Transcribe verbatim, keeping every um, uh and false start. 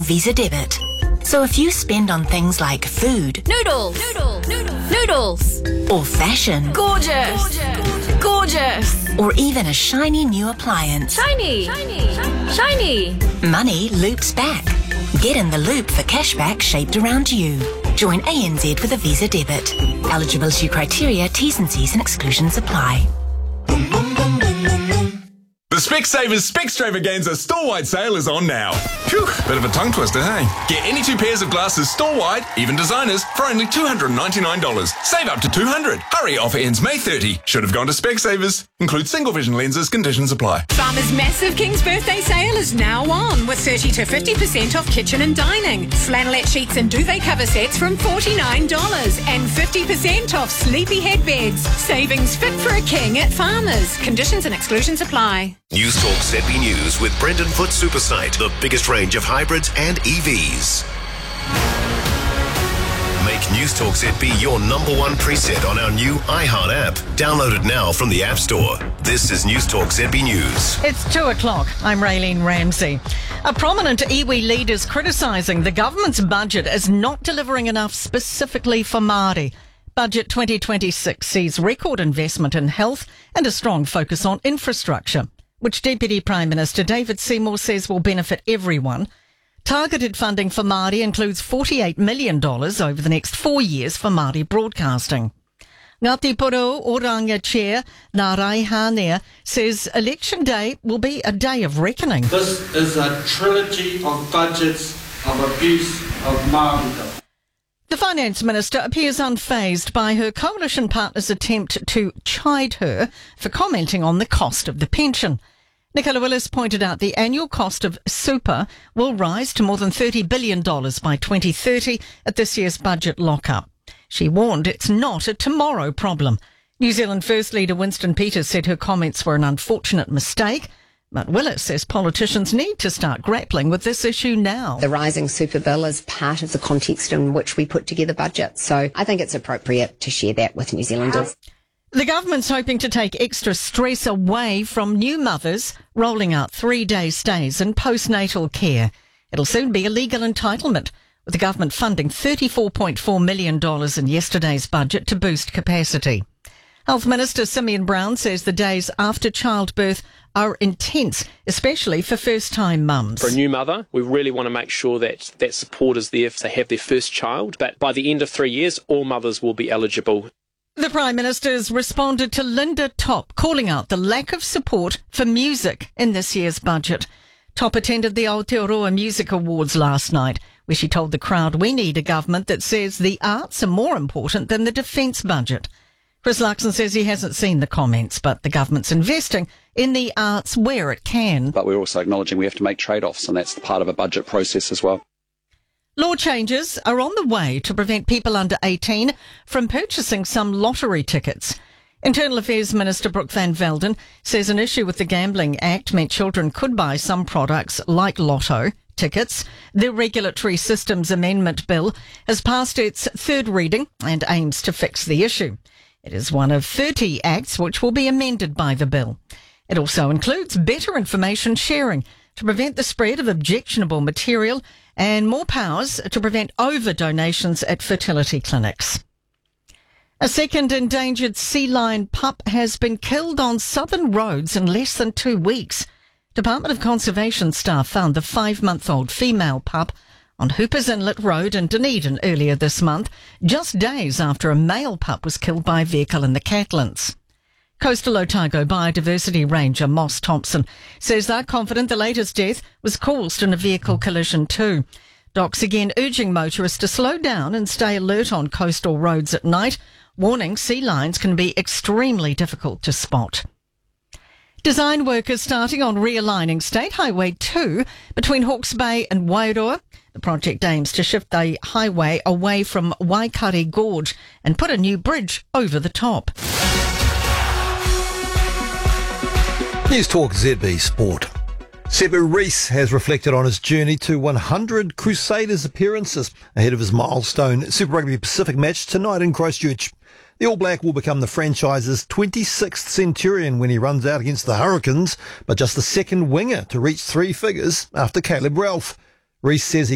Visa Debit. So if you spend on things like food, Noodles. Noodles. Noodles. Noodles. or fashion, Gorgeous. Gorgeous. Gorgeous. or even a shiny new appliance, Shiny. Shiny. Shiny. money loops back. Get in the loop for cashback shaped around you. Join A N Z with a Visa Debit. Eligibility criteria, T's and C's and exclusions apply. The Specsavers Specstravaganza store-wide sale is on now. Phew, bit of a tongue twister, hey? Get any two pairs of glasses store-wide, even designers, for only two hundred ninety-nine dollars. Save up to two hundred dollars. Hurry, offer ends May thirtieth. Should have gone to Specsavers. Includes single vision lenses, conditions apply. Farmer's massive King's birthday sale is now on with thirty to fifty percent off kitchen and dining. Flannelette sheets and duvet cover sets from forty-nine dollars and fifty percent off sleepyhead beds. Savings fit for a king at Farmer's. Conditions and exclusions apply. News Talk Z B News with Brendan Foot Supersite, the biggest range of hybrids and E Vs. Make News Talk Z B your number one preset on our new iHeart app. Download it now from the App Store. This is News Talk Z B News. It's two o'clock. I'm Raylene Ramsey. A prominent iwi leader is criticising the government's budget as not delivering enough specifically for Māori. Budget twenty twenty-six sees record investment in health and a strong focus on infrastructure, which Deputy Prime Minister David Seymour says will benefit everyone. Targeted funding for Māori includes forty-eight million dollars over the next four years for Māori broadcasting. Ngāti Porou Oranga Chair Nārai Hanea says election day will be a day of reckoning. This is a trilogy of budgets of abuse of Māori. The Finance Minister appears unfazed by her coalition partner's attempt to chide her for commenting on the cost of the pension. Nicola Willis pointed out the annual cost of super will rise to more than thirty billion dollars by twenty thirty at this year's budget lock-up. She warned it's not a tomorrow problem. New Zealand First Leader Winston Peters said her comments were an unfortunate mistake, but Willis says politicians need to start grappling with this issue now. The rising super bill is part of the context in which we put together budgets, so I think it's appropriate to share that with New Zealanders. The government's hoping to take extra stress away from new mothers, rolling out three-day stays in postnatal care. It'll soon be a legal entitlement, with the government funding thirty-four point four million dollars in yesterday's budget to boost capacity. Health Minister Simeon Brown says the days after childbirth are intense, especially for first-time mums. For a new mother, we really want to make sure that that support is there if they have their first child. But by the end of three years, all mothers will be eligible. The Prime Minister's responded to Linda Top, calling out the lack of support for music in this year's budget. Top attended the Aotearoa Music Awards last night, where she told the crowd we need a government that says the arts are more important than the defence budget. Chris Luxon says he hasn't seen the comments, but the government's investing in the arts where it can. But we're also acknowledging we have to make trade-offs, and that's part of a budget process as well. Law changes are on the way to prevent people under eighteen from purchasing some lottery tickets. Internal Affairs Minister Brooke Van Velden says an issue with the Gambling Act meant children could buy some products like lotto tickets. The Regulatory Systems Amendment Bill has passed its third reading and aims to fix the issue. It is one of thirty acts which will be amended by the bill. It also includes better information sharing to prevent the spread of objectionable material and more powers to prevent over-donations at fertility clinics. A second endangered sea lion pup has been killed on southern roads in less than two weeks. Department of Conservation staff found the five-month-old female pup on Hoopers Inlet Road in Dunedin earlier this month, just days after a male pup was killed by a vehicle in the Catlins. Coastal Otago Biodiversity Ranger Moss Thompson says they're confident the latest death was caused in a vehicle collision too. Doc's again urging motorists to slow down and stay alert on coastal roads at night, warning sea lions can be extremely difficult to spot. Design work is starting on realigning State Highway two between Hawke's Bay and Wairoa. The project aims to shift the highway away from Waikari Gorge and put a new bridge over the top. News Talk Z B Sport. Sebu Reece has reflected on his journey to one hundred Crusaders appearances ahead of his milestone Super Rugby Pacific match tonight in Christchurch. The All Black will become the franchise's twenty-sixth Centurion when he runs out against the Hurricanes, but just the second winger to reach three figures after Caleb Ralph. Reece says he